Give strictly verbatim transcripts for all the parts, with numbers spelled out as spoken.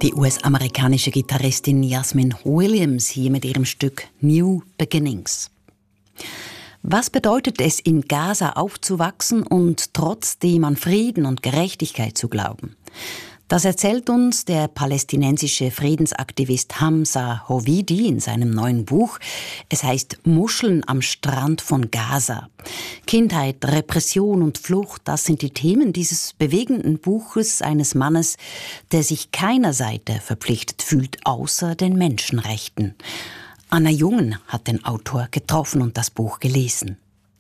Die U S-amerikanische Gitarristin Jasmine Williams hier mit ihrem Stück New Beginnings. Was bedeutet es, in Gaza aufzuwachsen und trotzdem an Frieden und Gerechtigkeit zu glauben? Das erzählt uns der palästinensische Friedensaktivist Hamza Hovidi in seinem neuen Buch. Es heißt Muscheln am Strand von Gaza. Kindheit, Repression und Flucht, das sind die Themen dieses bewegenden Buches eines Mannes, der sich keiner Seite verpflichtet fühlt, außer den Menschenrechten. Anna Jungen hat den Autor getroffen und das Buch gelesen.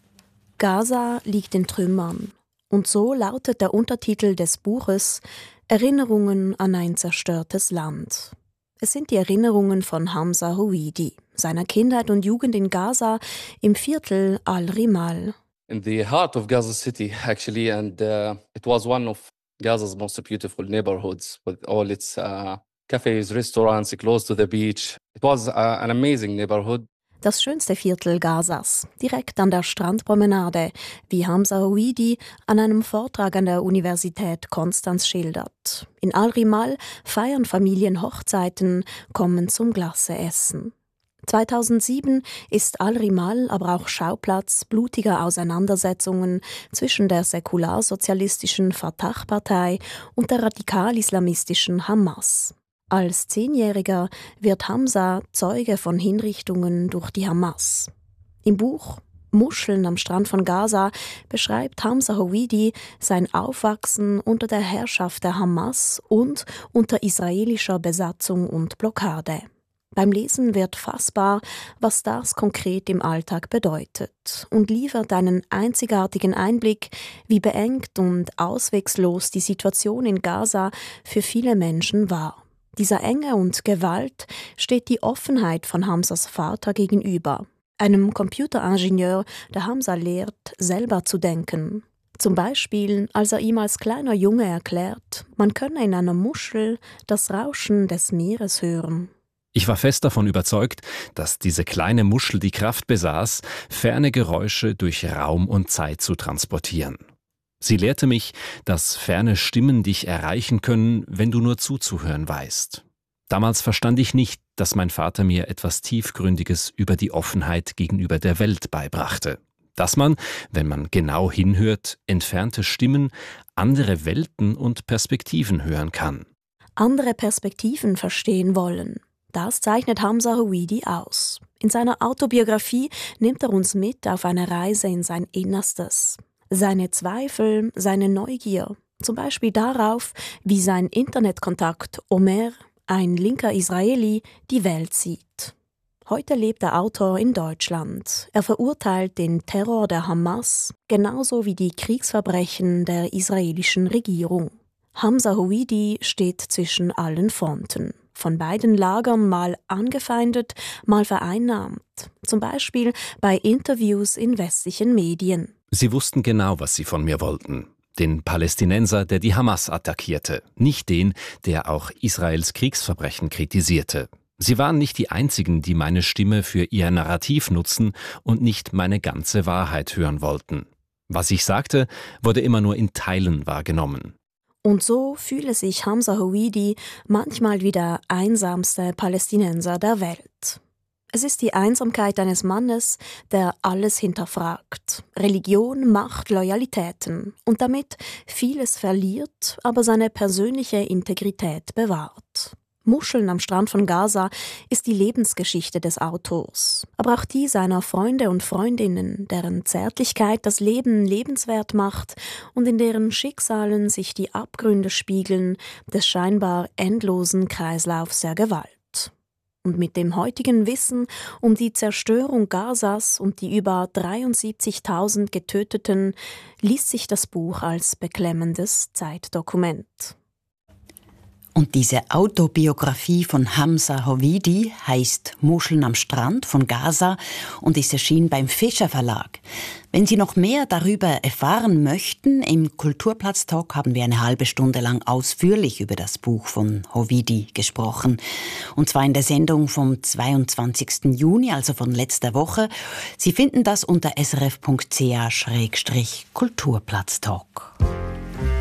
Gaza liegt in Trümmern. Und so lautet der Untertitel des Buches Erinnerungen an ein zerstörtes Land. Es sind die Erinnerungen von Hamza Hovidi, seiner Kindheit und Jugend in Gaza im Viertel Al-Rimal. In the heart of Gaza City, actually, and uh, it was one of Gaza's most beautiful neighborhoods with all its uh, cafes, restaurants close to the beach. It was uh, an amazing neighborhood. Das schönste Viertel Gazas, direkt an der Strandpromenade, wie Hamza Hovidi an einem Vortrag an der Universität Konstanz schildert. In Al-Rimal feiern Familien Hochzeiten, kommen zum Glasse-Essen. zweitausendsieben ist Al-Rimal aber auch Schauplatz blutiger Auseinandersetzungen zwischen der säkularsozialistischen Fatah-Partei und der radikal-islamistischen Hamas. Als Zehnjähriger wird Hamza Zeuge von Hinrichtungen durch die Hamas. Im Buch Muscheln am Strand von Gaza beschreibt Hamza Hovidi sein Aufwachsen unter der Herrschaft der Hamas und unter israelischer Besatzung und Blockade. Beim Lesen wird fassbar, was das konkret im Alltag bedeutet und liefert einen einzigartigen Einblick, wie beengt und auswegslos die Situation in Gaza für viele Menschen war. Dieser Enge und Gewalt steht die Offenheit von Hamzas Vater gegenüber, einem Computeringenieur, der Hamza lehrt, selber zu denken. Zum Beispiel, als er ihm als kleiner Junge erklärt, man könne in einer Muschel das Rauschen des Meeres hören. Ich war fest davon überzeugt, dass diese kleine Muschel die Kraft besaß, ferne Geräusche durch Raum und Zeit zu transportieren. Sie lehrte mich, dass ferne Stimmen dich erreichen können, wenn du nur zuzuhören weißt. Damals verstand ich nicht, dass mein Vater mir etwas Tiefgründiges über die Offenheit gegenüber der Welt beibrachte. Dass man, wenn man genau hinhört, entfernte Stimmen, andere Welten und Perspektiven hören kann. Andere Perspektiven verstehen wollen. Das zeichnet Hamza Hovidi aus. In seiner Autobiografie nimmt er uns mit auf eine Reise in sein Innerstes. Seine Zweifel, seine Neugier, zum Beispiel darauf, wie sein Internetkontakt Omer, ein linker Israeli, die Welt sieht. Heute lebt der Autor in Deutschland. Er verurteilt den Terror der Hamas, genauso wie die Kriegsverbrechen der israelischen Regierung. Hamza Hovidi steht zwischen allen Fronten. Von beiden Lagern mal angefeindet, mal vereinnahmt. Zum Beispiel bei Interviews in westlichen Medien. Sie wussten genau, was sie von mir wollten. Den Palästinenser, der die Hamas attackierte, nicht den, der auch Israels Kriegsverbrechen kritisierte. Sie waren nicht die Einzigen, die meine Stimme für ihr Narrativ nutzen und nicht meine ganze Wahrheit hören wollten. Was ich sagte, wurde immer nur in Teilen wahrgenommen. Und so fühle sich Hamza Hovidi manchmal wie der einsamste Palästinenser der Welt. Es ist die Einsamkeit eines Mannes, der alles hinterfragt. Religion, Macht, Loyalitäten und damit vieles verliert, aber seine persönliche Integrität bewahrt. Muscheln am Strand von Gaza ist die Lebensgeschichte des Autors, aber auch die seiner Freunde und Freundinnen, deren Zärtlichkeit das Leben lebenswert macht und in deren Schicksalen sich die Abgründe spiegeln des scheinbar endlosen Kreislaufs der Gewalt. Und mit dem heutigen Wissen um die Zerstörung Gazas und die über dreiundsiebzigtausend Getöteten liest sich das Buch als beklemmendes Zeitdokument. Und diese Autobiografie von Hamza Hovidi heißt Muscheln am Strand von Gaza und ist erschienen beim Fischer Verlag. Wenn Sie noch mehr darüber erfahren möchten, im Kulturplatz-Talk haben wir eine halbe Stunde lang ausführlich über das Buch von Hovidi gesprochen. Und zwar in der Sendung vom zweiundzwanzigsten Juni, also von letzter Woche. Sie finden das unter s r f punkt c h slash kulturplatz talk.